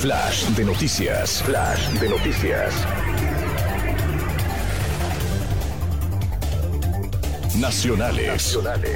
Flash de noticias. Flash de noticias. Nacionales.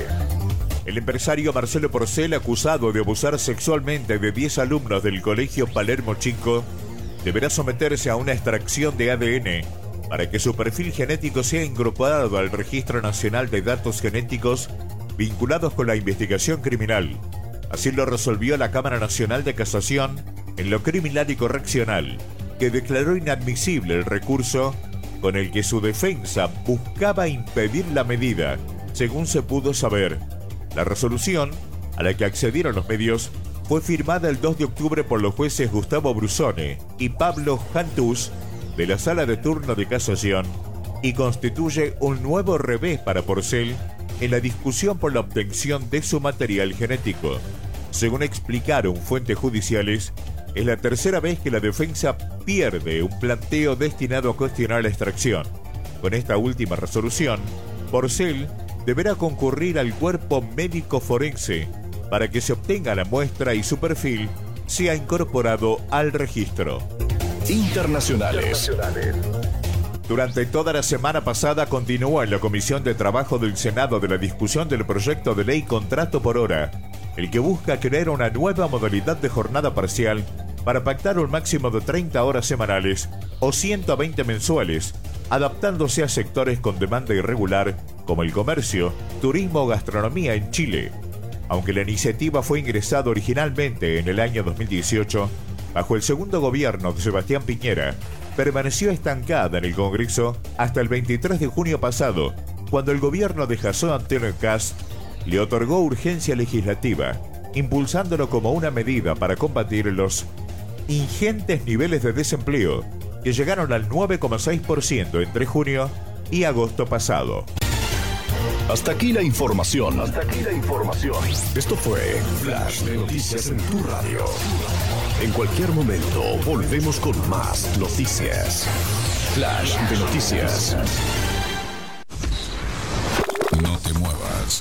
El empresario Marcelo Porcel, acusado de abusar sexualmente de 10 alumnos del colegio Palermo Chico, deberá someterse a una extracción de ADN para que su perfil genético sea incorporado al Registro Nacional de Datos Genéticos vinculados con la investigación criminal. Así lo resolvió la Cámara Nacional de Casación en lo criminal y correccional, que declaró inadmisible el recurso con el que su defensa buscaba impedir la medida, según se pudo saber. La resolución, a la que accedieron los medios, fue firmada el 2 de octubre por los jueces Gustavo Brusone y Pablo Jantus de la Sala de Turno de Casación y constituye un nuevo revés para Porcel en la discusión por la obtención de su material genético. Según explicaron fuentes judiciales, es la tercera vez que la defensa pierde un planteo destinado a cuestionar la extracción. Con esta última resolución, Porcel deberá concurrir al cuerpo médico forense para que se obtenga la muestra y su perfil sea incorporado al registro. Internacionales. Durante toda la semana pasada continúa en la Comisión de Trabajo del Senado de la discusión del proyecto de ley Contrato por Hora, el que busca crear una nueva modalidad de jornada parcial para pactar un máximo de 30 horas semanales o 120 mensuales, adaptándose a sectores con demanda irregular como el comercio, turismo o gastronomía en Chile. Aunque la iniciativa fue ingresada originalmente en el año 2018, bajo el segundo gobierno de Sebastián Piñera, permaneció estancada en el Congreso hasta el 23 de junio pasado, cuando el gobierno de Jason Antonio Kast le otorgó urgencia legislativa, impulsándolo como una medida para combatir los ingentes niveles de desempleo que llegaron al 9,6% entre junio y agosto pasado. Hasta aquí la información. Esto fue Flash de Noticias en tu radio. En cualquier momento volvemos con más noticias. Flash de Noticias. No te muevas.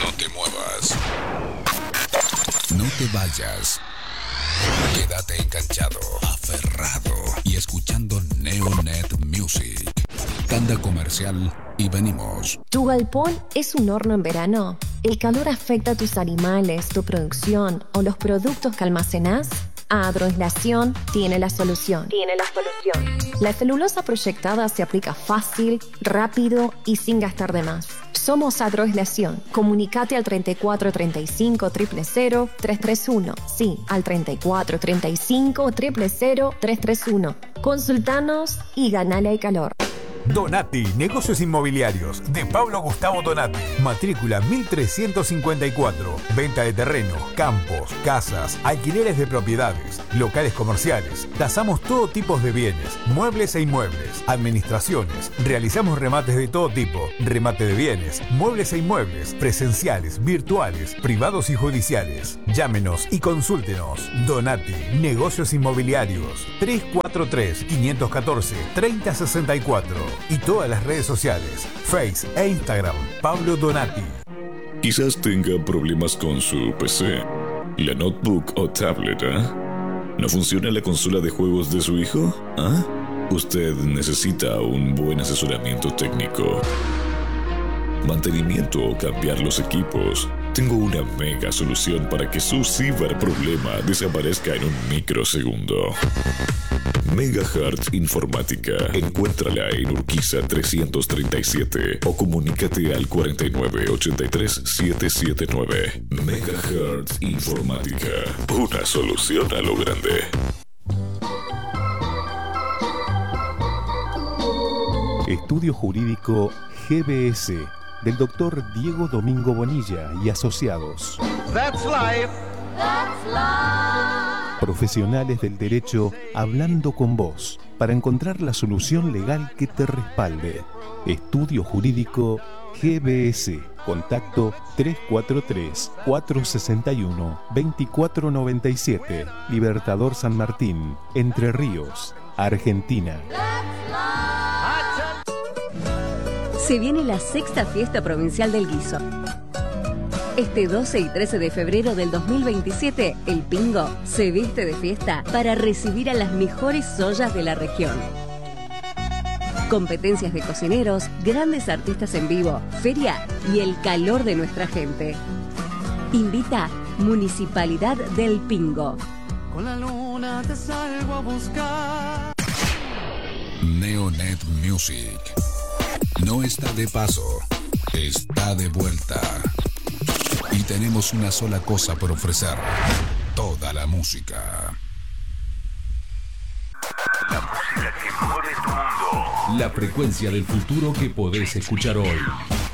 No te vayas. Quédate enganchado, aferrado y escuchando Neonet Music. Tanda comercial y venimos. ¿Tu galpón es un horno en verano? ¿El calor afecta a tus animales, tu producción o los productos que almacenás? Agroaislación tiene la solución. La celulosa proyectada se aplica fácil, rápido y sin gastar de más. Somos Agroaislación. Comunicate al 34 35 000 331. Sí, al 34 35 000 331. Consultanos y ganale el calor. Donati, negocios inmobiliarios, de Pablo Gustavo Donati. Matrícula 1354. Venta de terreno, campos, casas, alquileres de propiedades, locales comerciales. Tasamos todo tipo de bienes, muebles e inmuebles, administraciones. Realizamos remates de todo tipo, remate de bienes, muebles e inmuebles, presenciales, virtuales, privados y judiciales. Llámenos y consúltenos. Donati, negocios inmobiliarios. 343-514-3064. Y todas las redes sociales, Face e Instagram, Pablo Donati. Quizás tenga problemas con su PC, la notebook o tablet, ¿No funciona la consola de juegos de su hijo? Usted necesita un buen asesoramiento técnico, mantenimiento o cambiar los equipos. Tengo una mega solución para que su ciberproblema desaparezca en un microsegundo. Megahertz Informática. Encuéntrala en Urquiza 337 o comunícate al 4983-779. Megahertz Informática. Una solución a lo grande. Estudio Jurídico GBS del Dr. Diego Domingo Bonilla y Asociados. That's life. Profesionales del derecho hablando con vos para encontrar la solución legal que te respalde. Estudio Jurídico GBS. Contacto 343-461-2497. Libertador San Martín, Entre Ríos, Argentina. Se viene la 6ª fiesta provincial del guiso. Este 12 y 13 de febrero del 2027, el Pingo se viste de fiesta para recibir a las mejores ollas de la región. Competencias de cocineros, grandes artistas en vivo, feria y el calor de nuestra gente. Invita Municipalidad del Pingo. Con la luna te salgo a buscar. Neonet Music no está de paso, está de vuelta. Y tenemos una sola cosa por ofrecer: toda la música. La música que mueve tu mundo. La frecuencia del futuro que podés escuchar hoy.